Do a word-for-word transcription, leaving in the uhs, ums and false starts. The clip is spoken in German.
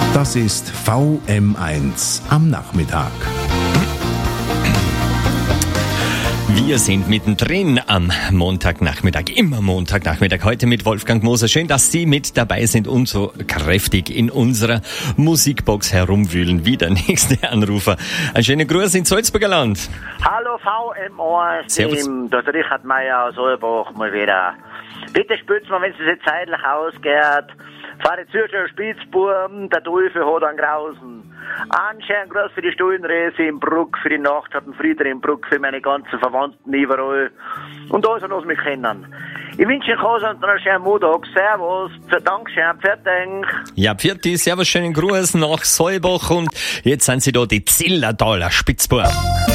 Das ist V M eins am Nachmittag. Wir sind mittendrin am Montagnachmittag, immer Montagnachmittag, heute mit Wolfgang Moser. Schön, dass Sie mit dabei sind und so kräftig in unserer Musikbox herumwühlen wie der nächste Anrufer. Einen schönen Gruß ins Salzburger Land. Hallo V M eins, Servus. das ist Richard Meier aus Olbach mal wieder. Bitte spürt's mal, wenn es sich zeitlich ausgeht. Fahre Zürcher Spitzbuben, der Teufel hat einen Grausen. Anscheinend groß für die Stullenräse in Bruck, für die Nacht hat ein Frieder in Bruck, für meine ganzen Verwandten überall. Und alles, was mich kennen. Ich wünsche Ihnen einen einen schönen Montag. Servus, Dankeschön, fertig. Ja, Pfirti, servus, schönen Gruß nach Solbach und jetzt sind Sie da die Zillertaler Spitzbuben.